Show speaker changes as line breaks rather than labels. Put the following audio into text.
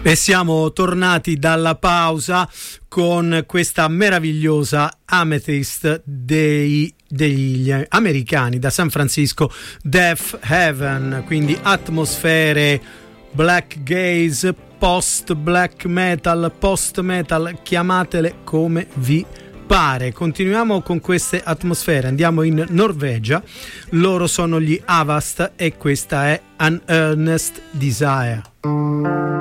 E siamo tornati dalla pausa con questa meravigliosa Amethyst degli americani da San Francisco, Death Heaven, quindi atmosfere black gaze, post black metal, post metal, chiamatele come vi pare. Continuiamo con queste atmosfere, andiamo in Norvegia, loro sono gli Avast e questa è An Earnest Desire.